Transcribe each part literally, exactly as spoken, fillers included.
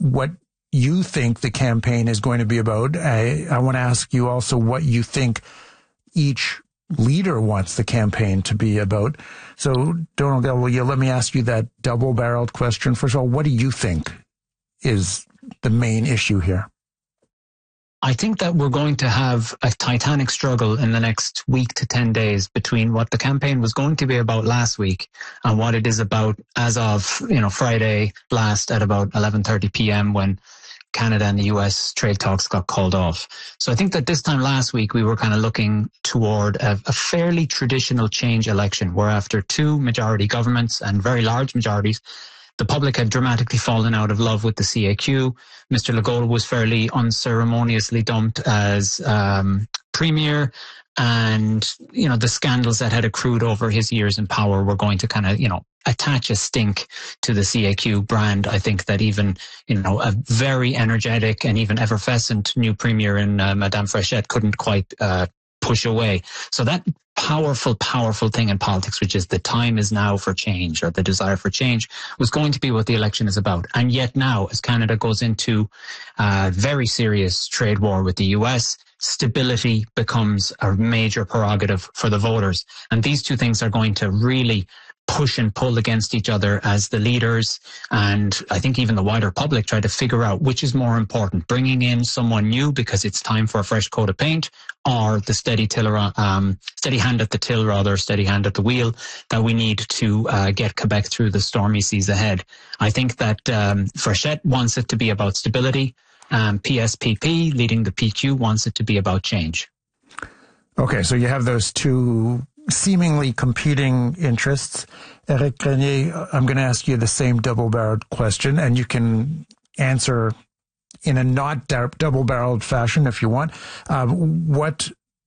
what you think the campaign is going to be about. I, I want to ask you also what you think each leader wants the campaign to be about. So, Donald Dale, will you let me ask you that double-barreled question? First of all, what do you think is the main issue here? I think that we're going to have a titanic struggle in the next week to ten days between what the campaign was going to be about last week and what it is about as of, you know, Friday last at about eleven thirty p.m. when Canada and the U S trade talks got called off. So I think that this time last week, we were kind of looking toward a, a fairly traditional change election where after two majority governments and very large majorities, the public had dramatically fallen out of love with the C A Q. Mister Legault was fairly unceremoniously dumped as um, premier. And, you know, the scandals that had accrued over his years in power were going to kind of, you know, attach a stink to the C A Q brand. I think that even, you know, a very energetic and even effervescent new premier in uh, Madame Frechette couldn't quite uh, push away. So that powerful, powerful thing in politics, which is the time is now for change or the desire for change, was going to be what the election is about. And yet now, as Canada goes into a very serious trade war with the U S, stability becomes a major prerogative for the voters. And these two things are going to really push and pull against each other as the leaders and I think even the wider public try to figure out which is more important, bringing in someone new because it's time for a fresh coat of paint, or the steady tiller, um, steady hand at the till, rather, steady hand at the wheel that we need to uh, get Quebec through the stormy seas ahead. I think that um, Frechette wants it to be about stability. Um, P S P P, leading the P Q, wants it to be about change. Okay, so you have those two seemingly competing interests. Éric Grenier, I'm going to ask you the same double-barreled question, and you can answer in a not double-barreled fashion if you want. Um, what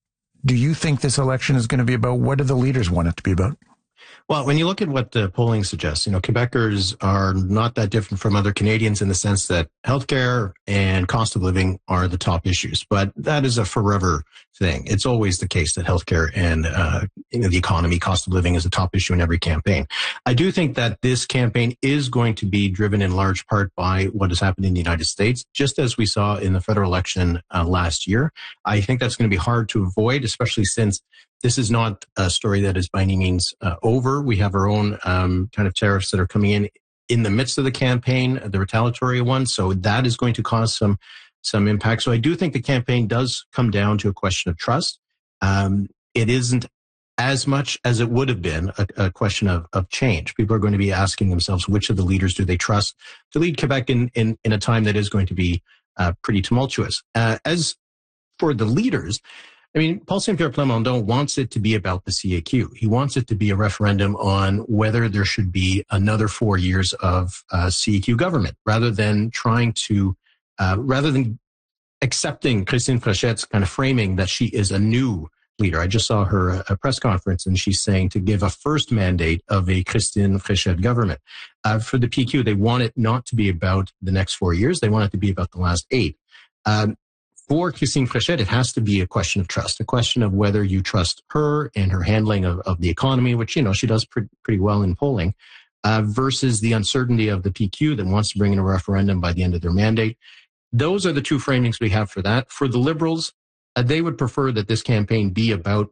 do you think this election is going to be about? What do the leaders want it to be about? Well, when you look at what the polling suggests, you know, Quebecers are not that different from other Canadians in the sense that healthcare and cost of living are the top issues. But that is a forever thing. It's always the case that healthcare and uh, you know, the economy, cost of living is a top issue in every campaign. I do think that this campaign is going to be driven in large part by what has happened in the United States, just as we saw in the federal election uh, last year. I think that's going to be hard to avoid, especially since this is not a story that is by any means uh, over. We have our own um, kind of tariffs that are coming in in the midst of the campaign, the retaliatory ones. So that is going to cause some some impact. So I do think the campaign does come down to a question of trust. Um, it isn't as much as it would have been a, a question of, of change. People are going to be asking themselves, which of the leaders do they trust to lead Quebec in, in, in a time that is going to be uh, pretty tumultuous. Uh, as for the leaders, I mean, Paul Saint-Pierre Plamondon wants it to be about the C A Q. He wants it to be a referendum on whether there should be another four years of uh, C A Q government, rather than trying to, uh, rather than accepting Christine Frechette's kind of framing that she is a new leader. I just saw her uh, a press conference, and she's saying to give a first mandate of a Christine Frechette government. Uh, for the P Q, they want it not to be about the next four years. They want it to be about the last eight. Um, For Christine Frechette, it has to be a question of trust, a question of whether you trust her and her handling of, of the economy, which, you know, she does pre- pretty well in polling, uh, versus the uncertainty of the P Q that wants to bring in a referendum by the end of their mandate. Those are the two framings we have for that. For the Liberals, uh, they would prefer that this campaign be about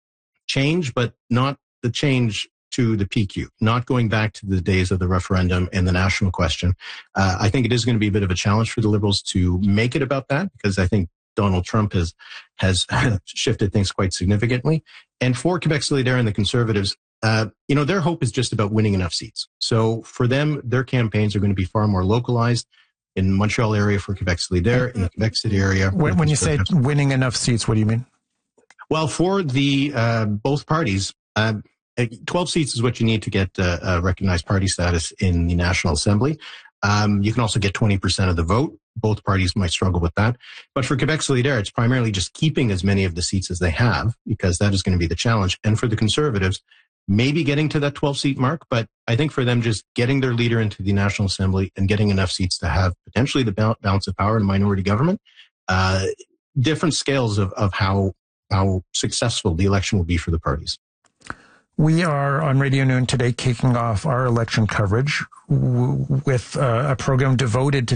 change, but not the change to the P Q, not going back to the days of the referendum and the national question. Uh, I think it is going to be a bit of a challenge for the Liberals to make it about that, because I think Donald Trump has has shifted things quite significantly. And for Quebec Solidaire and the Conservatives, uh, you know, their hope is just about winning enough seats. So for them, their campaigns are going to be far more localized. In Montreal area for Quebec Solidaire, in the Quebec City area. When, when you say winning enough seats, what do you mean? Well, for the uh, both parties, uh, twelve seats is what you need to get uh, a recognized party status in the National Assembly. Um, you can also get twenty percent of the vote. Both parties might struggle with that. But for Quebec Solidaire, it's primarily just keeping as many of the seats as they have, because that is going to be the challenge. And for the Conservatives, maybe getting to that twelve-seat mark, but I think for them just getting their leader into the National Assembly and getting enough seats to have potentially the balance of power in a minority government, uh, different scales of, of how how successful the election will be for the parties. We are on Radio Noon today kicking off our election coverage w- with uh, a program devoted to